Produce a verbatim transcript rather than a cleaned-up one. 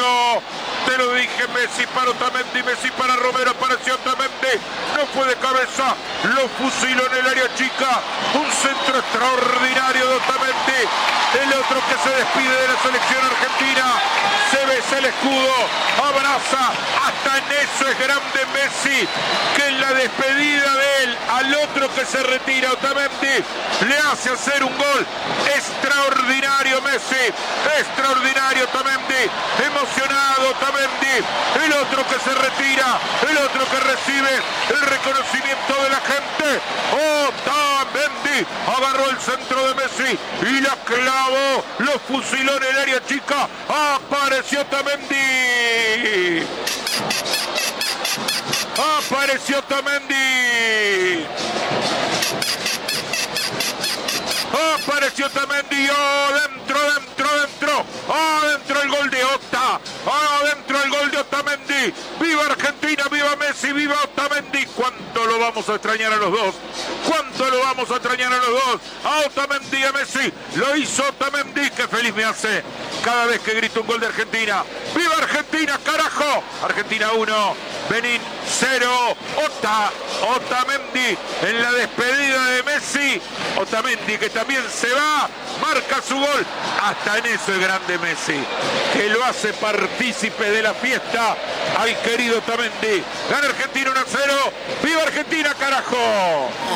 uno. Te lo dije, Messi para Otamendi, Messi para Romero, apareció Otamendi, no fue de cabeza, lo fusiló en el área chica, un centro extraordinario de Otamendi, el otro que se despide de la selección argentina, se besa el escudo, abraza, hasta en eso es grande Messi, que en la despedida de él, al otro que se retira, Otamendi, le hace hacer un gol extraordinario Messi, extraordinario Otamendi, emocionado Otamendi, el otro que se retira, el otro que recibe el reconocimiento de la gente, Otamendi, agarró el centro de Messi y la clavó, lo fusiló en el área chica, apareció Otamendi, apareció Otamendi, apareció Otamendi, adentro, adentro, adentro, adentro el gol de Ota, adentro el gol de Otamendi, viva Argentina, viva Messi, viva Otamendi, cuánto lo vamos a extrañar a los dos, cuánto lo vamos a extrañar a los dos, a Otamendi y a Messi, lo hizo Otamendi, que feliz me hace cada vez que grito un gol de Argentina, viva Argentina, carajo, Argentina uno, Benín cero, Ota, Otamendi en la despedida de Messi, Otamendi que también se va, marca su gol, hasta en eso es grande Messi, que lo hace partícipe de la fiesta al querido Otamendi, gana Argentina uno a cero, viva Argentina carajo.